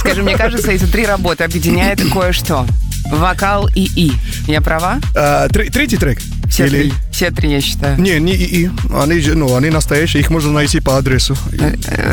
Скажи, мне кажется, эти три работы объединяет кое-что. Вокал и И. Я права? Третий трек. Все три, я считаю. Не ИИ. Они настоящие, их можно найти по адресу.